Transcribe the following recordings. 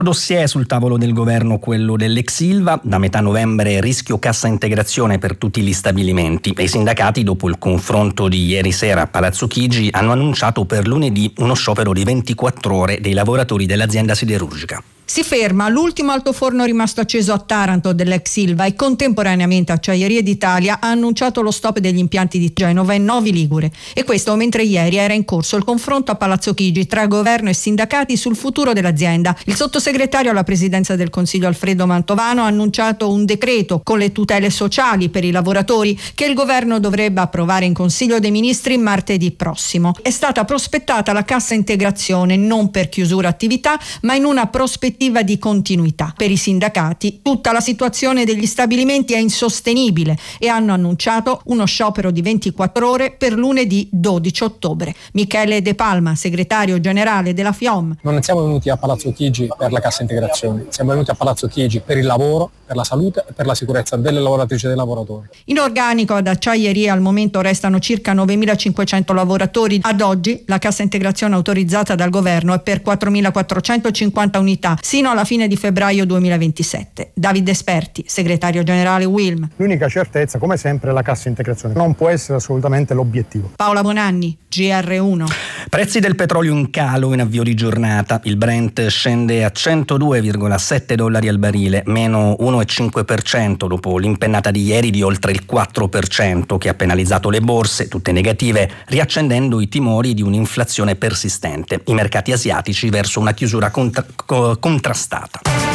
Dossier sul tavolo del governo, quello dell'ex Ilva, da metà novembre rischio cassa integrazione per tutti gli stabilimenti e i sindacati, dopo il confronto di ieri sera a Palazzo Chigi, hanno annunciato per lunedì uno sciopero di 24 ore dei lavoratori dell'azienda siderurgica. Si ferma l'ultimo altoforno rimasto acceso a Taranto dell'ex Ilva e contemporaneamente Acciaierie d'Italia ha annunciato lo stop degli impianti di Genova e Novi Ligure. E questo mentre ieri era in corso il confronto a Palazzo Chigi tra governo e sindacati sul futuro dell'azienda. Il sottosegretario alla presidenza del Consiglio Alfredo Mantovano ha annunciato un decreto con le tutele sociali per i lavoratori che il governo dovrebbe approvare in Consiglio dei Ministri martedì prossimo. È stata prospettata la cassa integrazione non per chiusura attività ma in una prospettiva di continuità. Per i sindacati tutta la situazione degli stabilimenti è insostenibile e hanno annunciato uno sciopero di 24 ore per lunedì 12 ottobre. Michele De Palma, segretario generale della FIOM. Non siamo venuti a Palazzo Chigi per la cassa integrazione, siamo venuti a Palazzo Chigi per il lavoro, per la salute e per la sicurezza delle lavoratrici e dei lavoratori. In organico ad Acciaierie al momento restano circa 9.500 lavoratori. Ad oggi la cassa integrazione autorizzata dal governo è per 4.450 unità sino alla fine di febbraio 2027. Davide Esperti, segretario generale UILM. L'unica certezza, come sempre, è la cassa integrazione. Non può essere assolutamente l'obiettivo. Paola Bonanni, GR1. Prezzi del petrolio in calo in avvio di giornata. Il Brent scende a $102,7 al barile, meno 1,5% dopo l'impennata di ieri di oltre il 4% che ha penalizzato le borse, tutte negative, riaccendendo i timori di un'inflazione persistente. I mercati asiatici verso una chiusura contrastata.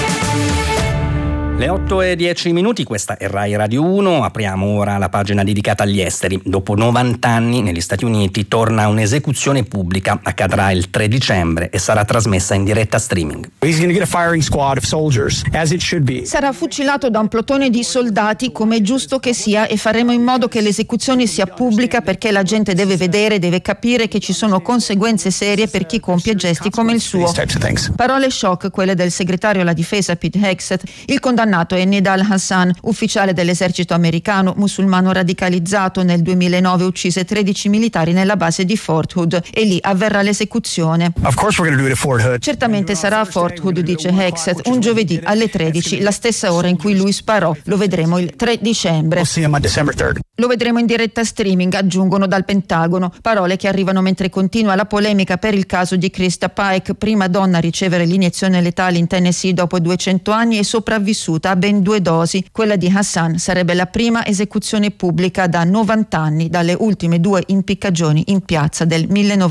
Le 8:10, questa è Rai Radio 1, apriamo ora la pagina dedicata agli esteri. Dopo 90 anni negli Stati Uniti torna un'esecuzione pubblica, accadrà il 3 dicembre e sarà trasmessa in diretta streaming. Sarà fucilato da un plotone di soldati come è giusto che sia e faremo in modo che l'esecuzione sia pubblica perché la gente deve vedere, deve capire che ci sono conseguenze serie per chi compie gesti come il suo. Parole shock quelle del segretario alla difesa Pete Hegseth. Il condannato è Nidal Hassan, ufficiale dell'esercito americano, musulmano radicalizzato. Nel 2009 uccise 13 militari nella base di Fort Hood e lì avverrà l'esecuzione. Certamente sarà a Fort Hood, dice Hegseth, un giovedì alle 13, la stessa ora in cui lui sparò. Lo vedremo il 3 dicembre. Lo vedremo in diretta streaming, aggiungono dal Pentagono. Parole che arrivano mentre continua la polemica per il caso di Krista Pike, prima donna a ricevere l'iniezione letale in Tennessee dopo 200 anni e sopravvissuta a ben 2 dosi. Quella di Hassan sarebbe la prima esecuzione pubblica da 90 anni, dalle ultime 2 impiccagioni in piazza del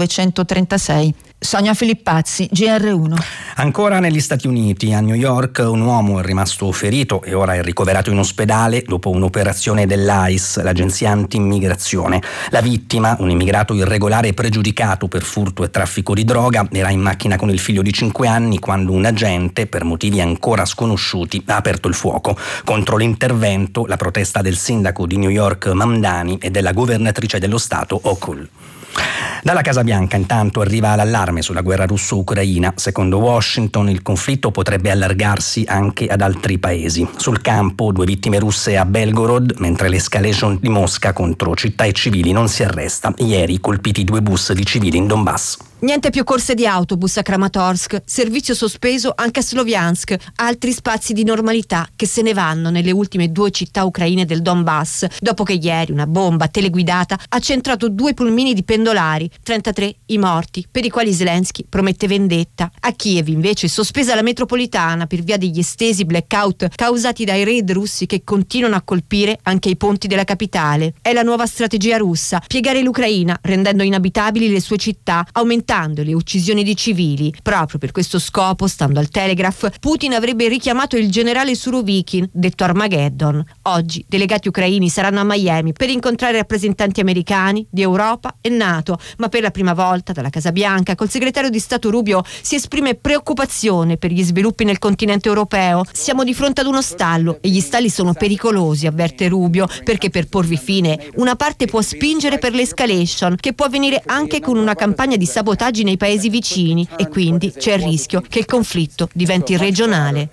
1936. Sonia Filippazzi, GR1. Ancora negli Stati Uniti, a New York, un uomo è rimasto ferito e ora è ricoverato in ospedale dopo un'operazione dell'ICE, l'agenzia anti-immigrazione. La vittima, un immigrato irregolare pregiudicato per furto e traffico di droga, era in macchina con il figlio di 5 anni quando un agente, per motivi ancora sconosciuti, ha aperto il fuoco. Contro l'intervento, la protesta del sindaco di New York Mamdani e della governatrice dello Stato Hochul. Dalla Casa Bianca intanto arriva l'allarme sulla guerra russo-ucraina. Secondo Washington il conflitto potrebbe allargarsi anche ad altri paesi. Sul campo 2 vittime russe a Belgorod, mentre l'escalation di Mosca contro città e civili non si arresta. Ieri colpiti 2 bus di civili in Donbass. Niente più corse di autobus a Kramatorsk, servizio sospeso anche a Sloviansk, altri spazi di normalità che se ne vanno nelle ultime 2 città ucraine del Donbass, dopo che ieri una bomba teleguidata ha centrato 2 pulmini di pendolari, 33 i morti, per i quali Zelensky promette vendetta. A Kiev invece è sospesa la metropolitana per via degli estesi blackout causati dai raid russi che continuano a colpire anche i ponti della capitale. È la nuova strategia russa, piegare l'Ucraina rendendo inabitabili le sue città, aumentando le uccisioni di civili. Proprio per questo scopo, stando al Telegraph, Putin avrebbe richiamato il generale Surovikin, detto Armageddon. Oggi delegati ucraini saranno a Miami per incontrare rappresentanti americani, di Europa e NATO, ma per la prima volta dalla Casa Bianca col segretario di Stato Rubio si esprime preoccupazione per gli sviluppi nel continente europeo. Siamo di fronte ad uno stallo e gli stalli sono pericolosi, avverte Rubio, perché per porvi fine una parte può spingere per l'escalation, che può avvenire anche con una campagna di sabotaggio nei paesi vicini e quindi c'è il rischio che il conflitto diventi regionale.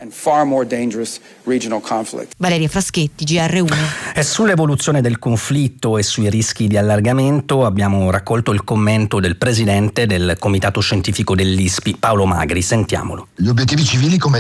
Valeria Fraschetti, GR1. E sull'evoluzione del conflitto e sui rischi di allargamento abbiamo raccolto il commento del presidente del comitato scientifico dell'ISPI, Paolo Magri. Sentiamolo. Gli obiettivi civili, come